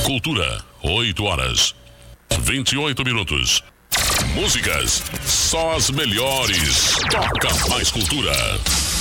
Cultura, 8 horas, 28 minutos. Músicas, só as melhores. Toca mais cultura.